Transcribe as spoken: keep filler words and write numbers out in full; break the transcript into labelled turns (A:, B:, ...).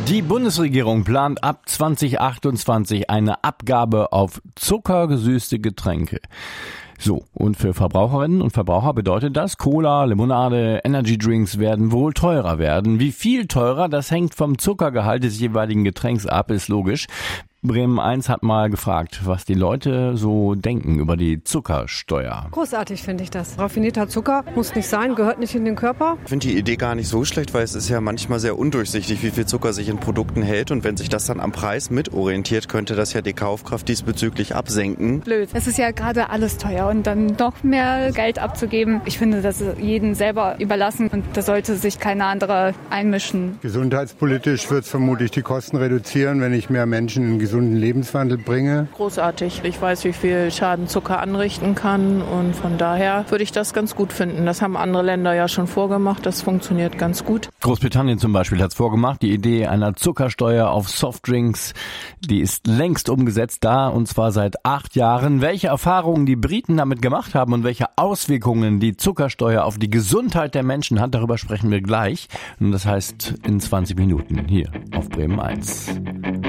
A: Die Bundesregierung plant ab zwanzig achtundzwanzig eine Abgabe auf zuckergesüßte Getränke. So, und für Verbraucherinnen und Verbraucher bedeutet das, Cola, Limonade, Energydrinks werden wohl teurer werden. Wie viel teurer, das hängt vom Zuckergehalt des jeweiligen Getränks ab, ist logisch. Bremen eins hat mal gefragt, was die Leute so denken über die Zuckersteuer.
B: Großartig finde ich das. Raffinierter Zucker muss nicht sein, gehört nicht in den Körper.
C: Ich finde die Idee gar nicht so schlecht, weil es ist ja manchmal sehr undurchsichtig, wie viel Zucker sich in Produkten hält. Und wenn sich das dann am Preis mit orientiert, könnte das ja die Kaufkraft diesbezüglich absenken.
D: Blöd. Es ist ja gerade alles teuer und dann noch mehr Geld abzugeben. Ich finde, das ist jedem selber überlassen und da sollte sich keiner andere einmischen.
E: Gesundheitspolitisch wird es vermutlich die Kosten reduzieren, wenn ich mehr Menschen in gesunden Lebenswandel bringe.
F: Großartig. Ich weiß, wie viel Schaden Zucker anrichten kann und von daher würde ich das ganz gut finden. Das haben andere Länder ja schon vorgemacht. Das funktioniert ganz gut.
A: Großbritannien zum Beispiel hat es vorgemacht. Die Idee einer Zuckersteuer auf Softdrinks, die ist längst umgesetzt da und zwar seit acht Jahren. Welche Erfahrungen die Briten damit gemacht haben und welche Auswirkungen die Zuckersteuer auf die Gesundheit der Menschen hat, darüber sprechen wir gleich. Und das heißt in zwanzig Minuten hier auf Bremen eins.